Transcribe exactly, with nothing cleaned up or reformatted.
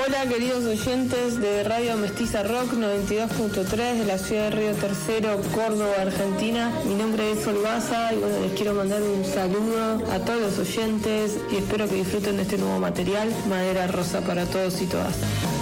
Hola queridos oyentes de Radio Mestiza Rock noventa y dos punto tres de la ciudad de Río Tercero, Córdoba, Argentina. Mi nombre es Olvaza y bueno, les quiero mandar un saludo a todos los oyentes y espero que disfruten de este nuevo material, Madera Rosa para todos y todas.